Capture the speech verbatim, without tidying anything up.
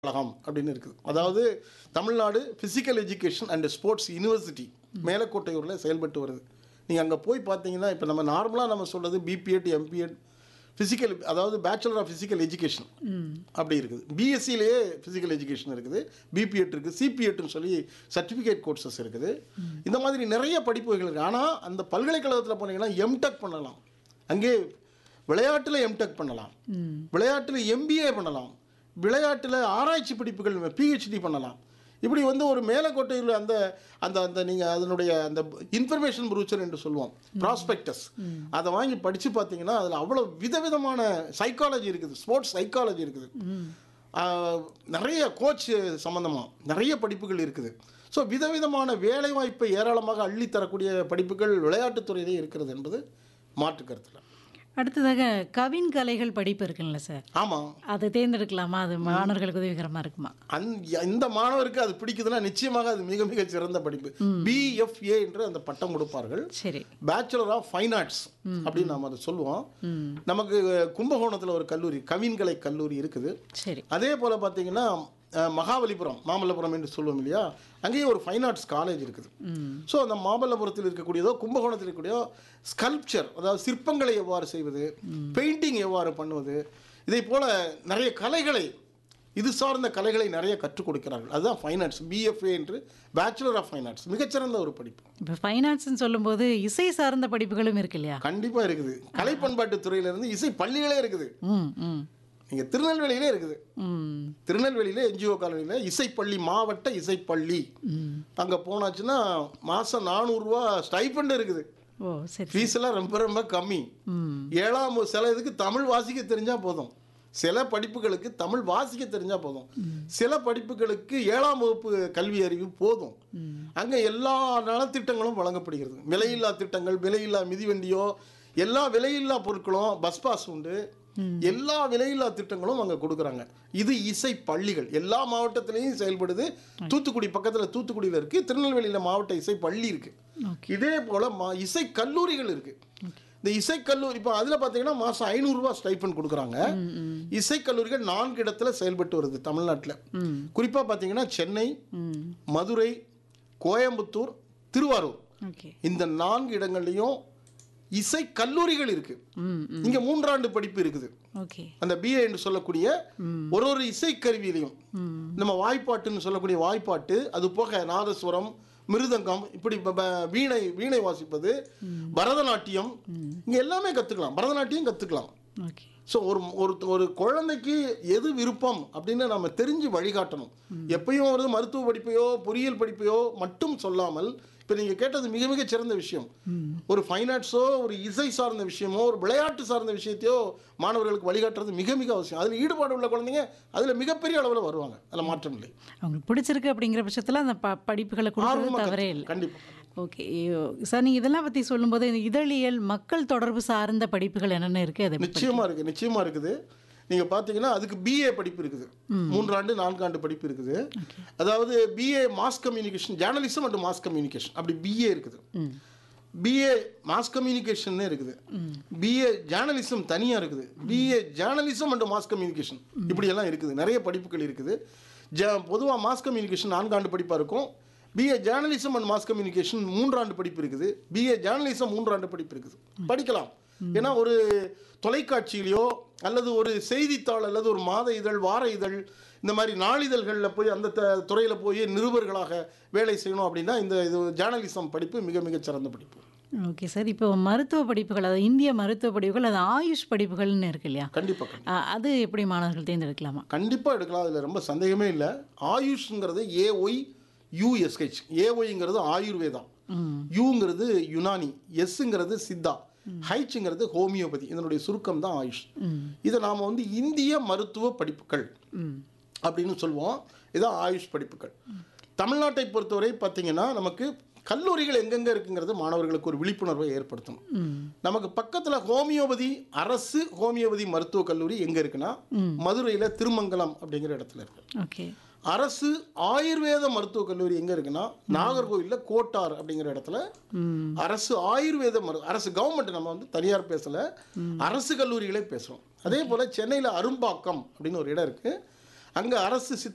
கழகம் அப்படின்னு இருக்குது. அதாவது Tamil Nadu physical education and sports university மேலக்கோட்டையூரில் செயல்பட்டு வருது. நீங்கள் அங்கே போய் பார்த்தீங்கன்னா இப்போ நம்ம நார்மலாக நம்ம சொல்கிறது பிபிஎட் எம்பிஎட் ஃபிசிக்கல், அதாவது பேச்சுலர் ஆஃப் ஃபிசிக்கல் எஜுகேஷன் அப்படி இருக்குது. பிஎஸ்சிலேயே ஃபிசிக்கல் எஜுகேஷன் இருக்குது, பிபிஎட் இருக்குது, சிபிஎட்னு சொல்லி சர்டிஃபிகேட் கோர்சஸ் இருக்குது. இந்த மாதிரி நிறைய படிப்புகள் இருக்குது. ஆனால் அந்த பல்கலைக்கழகத்தில் போனீங்கன்னா எம்டெக் பண்ணலாம், அங்கே விளையாட்டில் எம்டெக் பண்ணலாம், விளையாட்டில் எம்பிஏ பண்ணலாம், விளையாட்டில் ஆராய்ச்சி படிப்புகள் பிஹெச்டி பண்ணலாம். இப்படி வந்து ஒரு மேலக்கோட்டையில் அந்த அந்த அந்த நீங்கள் அதனுடைய அந்த இன்ஃபர்மேஷன் ப்ரூச்சர் என்று சொல்லுவோம், ப்ராஸ்பெக்டஸ், அதை வாங்கி படித்து பார்த்தீங்கன்னா அதில் அவ்வளோ விதவிதமான சைக்காலஜி இருக்குது, ஸ்போர்ட்ஸ் சைக்காலஜி இருக்குது, நிறைய கோச் சம்மந்தமாக நிறைய படிப்புகள் இருக்குது. ஸோ விதவிதமான வேலைவாய்ப்பை ஏராளமாக அள்ளித்தரக்கூடிய படிப்புகள் விளையாட்டுத்துறையிலே இருக்கிறது என்பது மாற்று கருத்தில். அடுத்ததாக கவின் கலைகள் படிப்பு இருக்குல்ல சார், ஆமாம், அதை தேர்ந்தெடுக்கலாமா? அது மாணவர்களுக்கு உதவிகரமாக இருக்குமா? அந் இந்த மாணவருக்கு அது பிடிக்குதுன்னா நிச்சயமாக அது மிக மிக சிறந்த படிப்பு. பிஎஃப்ஏ என்று அந்த பட்டம் கொடுப்பார்கள். சரி, பேச்சுலர் ஆஃப் ஃபைன் ஆர்ட்ஸ் அப்படின்னு நம்ம அதை சொல்லுவோம். நமக்கு கும்பகோணத்தில் ஒரு கல்லூரி கவின்கலை கல்லூரி இருக்குது. சரி, அதே போல் பார்த்தீங்கன்னா மகாபலிபுரம், மாமல்லபுரம் என்று சொல்லுவோம் இல்லையா, அங்கேயே ஒரு ஃபைன் ஆர்ட்ஸ் காலேஜ் இருக்குது. ஸோ அந்த மாமல்லபுரத்தில் இருக்கக்கூடியதோ கும்பகோணத்தில் இருக்கக்கூடியதோ ஸ்கல்ப்சர், அதாவது சிற்பங்களை எவ்வாறு செய்வது, பெயிண்டிங் எவ்வாறு பண்ணுவது, இதை போல் நிறைய கலைகளை, இது சார்ந்த கலைகளை நிறைய கற்றுக் கொடுக்கிறார்கள். அதுதான் ஃபைன் ஆர்ட்ஸ், பிஎஃப்ஏ என்று பேச்சுலர் ஆஃப் ஃபைன் ஆர்ட்ஸ், மிகச்சிறந்த ஒரு படிப்பு. இப்போ ஃபைன் ஆர்ட்ஸ்ன்னு சொல்லும்போது இசை சார்ந்த படிப்புகளும் இருக்கு இல்லையா? கண்டிப்பாக இருக்குது. கலை பண்பாட்டு துறையிலிருந்து இசை பள்ளிகளே இருக்குது. இங்கே திருநெல்வேலியிலே இருக்குது. திருநெல்வேலியில் என்ஜிஓ காலனியில் இசைப்பள்ளி, மாவட்ட இசைப்பள்ளி, அங்கே போனாச்சுன்னா மாதம் நானூறுரூவா ஸ்டைஃபண்ட் இருக்குது. ஓ சரி, ஃபீஸ் எல்லாம் ரொம்ப ரொம்ப கம்மி. ஏழாம் சில இதுக்கு தமிழ் வாசிக்க தெரிஞ்சால் போதும், சில படிப்புகளுக்கு தமிழ் வாசிக்க தெரிஞ்சால் போதும், சில படிப்புகளுக்கு ஏழாம் வகுப்பு கல்வி அறிவு போதும். அங்கே எல்லா நலத்திட்டங்களும் வழங்கப்படுகிறது. விலையில்லா திட்டங்கள், விலையில்லா மிதிவண்டியோ, எல்லா விலையில்லா பொருட்களும், பஸ் பாஸ் உண்டு, எல்லா விலையில்லா திட்டங்களும் அங்கே கொடுக்குறாங்க. இது இசை பள்ளிகள் எல்லா மாவட்டத்திலையும் செயல்படுது. தூத்துக்குடி பக்கத்தில் தூத்துக்குடியில் இருக்குது, திருநெல்வேலியில் மாவட்ட இசை பள்ளி இருக்குது. இதே போல் மா இசை கல்லூரிகள் இருக்குது. இந்த இசைக்கல்லூரி இப்போ அதில் பார்த்தீங்கன்னா மாதம் ஐநூறுரூவா ஸ்டைஃபண்ட் கொடுக்குறாங்க. இசைக்கல்லூரிகள் நான்கு இடத்துல செயல்பட்டு வருது தமிழ்நாட்டில். குறிப்பாக பார்த்தீங்கன்னா சென்னை, மதுரை, கோயம்புத்தூர், திருவாரூர், இந்த நான்கு இடங்கள்லையும் இசை கல்லூரிகள் இருக்கு. இங்க மூன்றாண்டு படிப்பு இருக்குது. அந்த பிஏ என்று சொல்லக்கூடிய ஒரு ஒரு இசை கருவியிலையும் நம்ம வாய்ப்பாட்டுன்னு சொல்லக்கூடிய வாய்ப்பாட்டு, அது போக நாதஸ்வரம், மிருதங்கம், இப்படி வீணை வீணை வாசிப்பது, பரதநாட்டியம், இங்க எல்லாமே கத்துக்கலாம். பரதநாட்டியம் கத்துக்கலாம். ஸோ ஒரு ஒரு ஒரு குழந்தைக்கு எது விருப்பம் அப்படின்னு நம்ம தெரிஞ்சு வழிகாட்டணும். எப்பயும் ஒரு மருத்துவ படிப்பையோ பொறியியல் படிப்பையோ மட்டும் சொல்லாமல், இப்போ நீங்கள் கேட்டது மிக மிக சிறந்த விஷயம். ஒரு ஃபைன் ஆர்ட்ஸோ, ஒரு இசை சார்ந்த விஷயமோ, ஒரு விளையாட்டு சார்ந்த விஷயத்தையோ மாணவர்களுக்கு வழிகாட்டுறது மிக மிக அவசியம். அதில் ஈடுபாடு உள்ள குழந்தைங்க அதில் மிகப்பெரிய அளவில் வருவாங்க. அதில் மாற்றம் இல்லை. அவங்களுக்கு பிடிச்சிருக்கு அப்படிங்கிற பட்சத்தில் அந்த ப படிப்புகளை கொடுக்கறது தவறே இல்லை. கண்டிப்பாக. ஓகே சார், நீங்கள் இதெல்லாம் பற்றி சொல்லும்போது இந்த இதழியல், மக்கள் தொடர்பு சார்ந்த படிப்புகள் என்னென்ன இருக்குது? அது நிச்சயமாக இருக்குது, நிச்சயமாக இருக்குது. நீங்கள் பார்த்தீங்கன்னா அதுக்கு பிஏ படிப்பு இருக்குது, மூன்றாண்டு நான்காண்டு படிப்பு இருக்குது. அதாவது BA mass communication, journalism and mass communication, அப்படி பிஏ இருக்குது. பிஏ மாஸ் கம்யூனிகேஷன் இருக்குது, பிஏ ஜேர்னலிசம் தனியாக இருக்குது, BA journalism and mass communication, இப்படியெல்லாம் இருக்குது. நிறைய படிப்புகள் இருக்குது. ஜ பொதுவாக மாஸ் கம்யூனிகேஷன் நான்காண்டு படிப்பாக இருக்கும். BA journalism and mass communication மூன்றாண்டு படிப்பு இருக்குது. பிஏ ஜேர்னலிசம் மூன்றாண்டு படிப்பு இருக்குது. படிக்கலாம். ஏன்னா ஒரு தொலைக்காட்சியிலையோ அல்லது ஒரு செய்தித்தாள் அல்லது ஒரு மாத இதழ், வார இதழ், இந்த மாதிரி நாளிதழ்களில் போய் அந்த துறையில் போய் நிருபர்களாக வேலை செய்யணும் அப்படின்னா இந்த இது ஜேர்னலிசம் படிப்பு மிக மிக சிறந்த படிப்பு. ஓகே சார், இப்போ மருத்துவ படிப்புகள், அதாவது இந்திய மருத்துவ படிப்புகள், அது ஆயுஷ் படிப்புகள்னு இருக்கு இல்லையா? கண்டிப்பாக. அது எப்படி மாணவர்கள் தேர்ந்தெடுக்கலாமா? கண்டிப்பாக எடுக்கலாம், அதில் ரொம்ப சந்தேகமே இல்லை. ஆயுஷ்ங்கிறது AY USH, ஏஒய்ங்கிறது Ayurveda, யூங்கிறது Unani, எஸ்ங்கிறது Siddha, ஹைச்ங்கிறது homeopathy. இதனுடைய சுருக்கம் தான் ஆயுஷ். இதை நாம் வந்து இந்திய மருத்துவ படிப்புகள் அப்படின்னு சொல்லுவோம். இதான் ஆயுஷ் படிப்புகள். தமிழ்நாட்டை பொறுத்தவரை பார்த்தீங்கன்னா நமக்கு கல்லூரிகள் எங்கெங்கே இருக்குங்கிறது மாணவர்களுக்கு ஒரு விழிப்புணர்வை ஏற்படுத்தணும். நமக்கு பக்கத்தில் ஹோமியோபதி, அரசு ஹோமியோபதி மருத்துவக் கல்லூரி எங்கே இருக்குன்னா மதுரையில் திருமங்கலம் அப்படிங்கிற இடத்துல இருக்கு. அரசு ஆயுர்வேத மருத்துவக் கல்லூரி எங்கே இருக்குன்னா நாகர்கோவிலில் கோட்டார் அப்படிங்கிற இடத்துல அரசு ஆயுர்வேத மரு அரசு கவர்மெண்ட், நம்ம வந்து தனியார் பேசலை, அரசு கல்லூரிகளே பேசுகிறோம். அதே போல் சென்னையில் அரும்பாக்கம் அப்படின்னு ஒரு இடம் இருக்குது. அங்கே அரசு சித்த